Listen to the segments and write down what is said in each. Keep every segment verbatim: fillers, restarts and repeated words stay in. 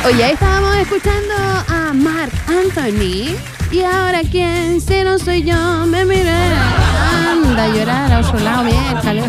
Oye, ahí estábamos escuchando a Marc Anthony. Y ahora quién, si no soy yo, me miré. Anda a llorar a otro lado, miércoles.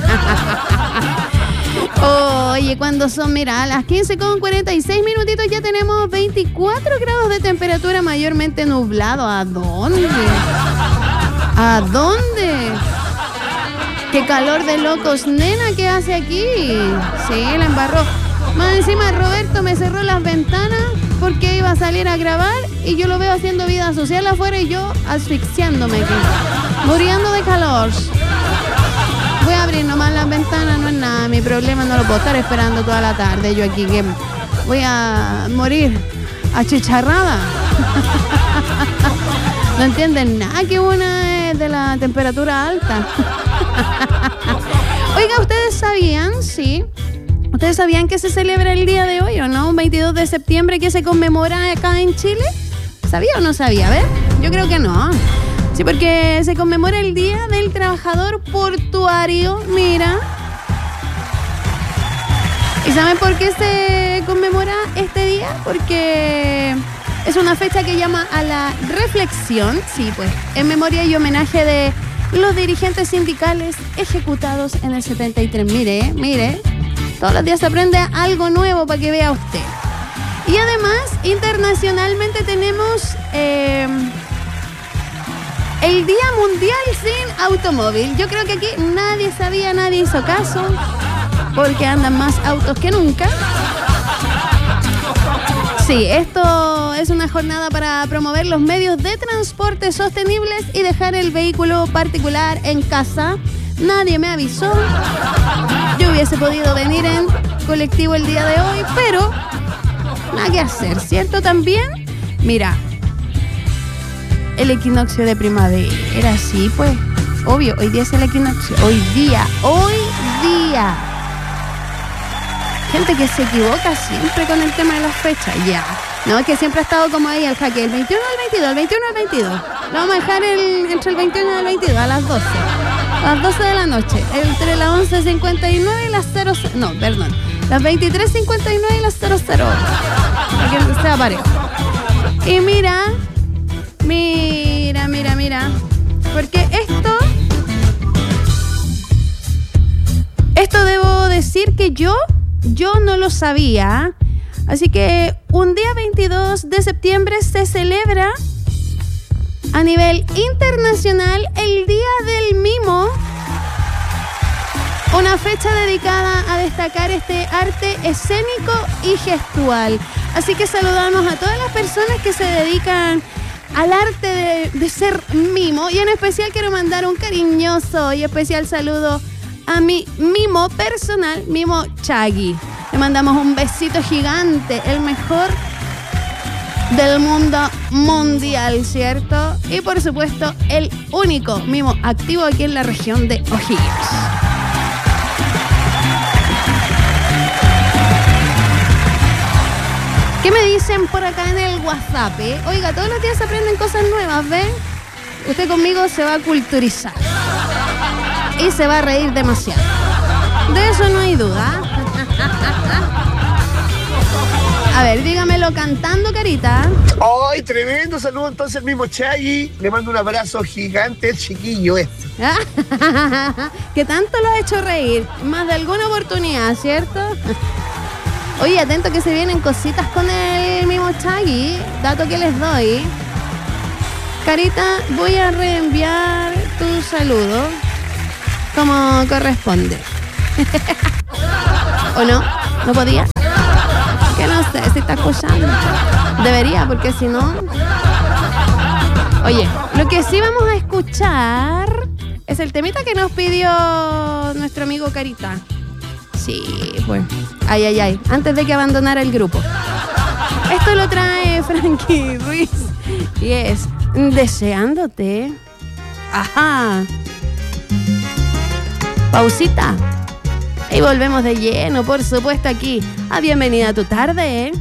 Oye, cuando son, mira, a las quince con cuarenta y seis minutitos ya tenemos veinticuatro grados de temperatura, mayormente nublado. ¿A dónde? ¿A dónde? ¡Qué calor de locos, nena! ¿Qué hace aquí? Sí, la embarró. Más encima Roberto me cerró las ventanas porque iba a salir a grabar y yo lo veo haciendo vida social afuera y yo asfixiándome aquí, muriendo de calor. Voy a abrir nomás las ventanas, no es nada, mi problema, no lo puedo estar esperando toda la tarde yo aquí que voy a morir achicharrada. No entienden nada que una es de la temperatura alta. Oiga, ¿ustedes sabían? Sí. ¿Ustedes sabían que se celebra el día de hoy o no? Un veintidós de septiembre que se conmemora acá en Chile. ¿Sabía o no sabía? A ver, yo creo que no. Sí, porque se conmemora el Día del Trabajador Portuario. Mira. ¿Y saben por qué se conmemora este día? Porque es una fecha que llama a la reflexión, sí, pues, en memoria y homenaje de los dirigentes sindicales ejecutados en el setenta y tres. Mire, mire. Todos los días se aprende algo nuevo para que vea usted. Y además, internacionalmente tenemos eh, el Día Mundial Sin Automóvil. Yo creo que aquí nadie sabía, nadie hizo caso, porque andan más autos que nunca. Sí, esto es una jornada para promover los medios de transporte sostenibles y dejar el vehículo particular en casa. Nadie me avisó. Yo hubiese podido venir en colectivo el día de hoy, pero nada que hacer, ¿cierto? También, mira, el equinoccio de primavera, sí, pues, obvio, hoy día es el equinoccio, hoy día, hoy día. Gente que se equivoca siempre con el tema de las fechas, ya. No, es que siempre ha estado como ahí el jaque, el veintiuno al veintidós, el veintiuno al veintidós. Lo vamos a dejar el, entre el veintiuno y el veintidós, a las doce. A las doce de la noche, entre las once cincuenta y nueve y las cero, no, perdón, las veintitrés cincuenta y nueve y las cero cero, para que sea parejo. Y mira, mira, mira, mira, porque esto, esto debo decir que yo, yo no lo sabía, así que un día veintidós de septiembre se celebra a nivel internacional el Día del Mimo, una fecha dedicada a destacar este arte escénico y gestual. Así que saludamos a todas las personas que se dedican al arte de, de ser mimo, y en especial quiero mandar un cariñoso y especial saludo a mi mimo personal, Mimo Chagui. Le mandamos un besito gigante, el mejor del mundo mundial, ¿cierto? Y por supuesto, el único mimo activo aquí en la región de O'Higgins. ¿Qué me dicen por acá en el WhatsApp? Eh? Oiga, todos los días se aprenden cosas nuevas, ¿ven? Usted conmigo se va a culturizar y se va a reír demasiado. De eso no hay duda. A ver, dígamelo cantando, Carita. ¡Ay, tremendo! Saludo entonces al mismo Chagui. Le mando un abrazo gigante al chiquillo este. Que tanto lo ha hecho reír. Más de alguna oportunidad, ¿cierto? Oye, atento que se vienen cositas con el mismo Chagui. Dato que les doy. Carita, voy a reenviar tu saludo como corresponde. ¿O no? ¿No podía? Que no sé si está escuchando. Debería, porque si no... Oye, lo que sí vamos a escuchar es el temita que nos pidió nuestro amigo Carita. Sí, pues. Ay, ay, ay. Antes de que abandonara el grupo. Esto lo trae Frankie Ruiz. Y es Deseándote. Ajá. Pausita. Y volvemos de lleno, por supuesto, aquí a Bienvenida a tu tarde, ¿eh?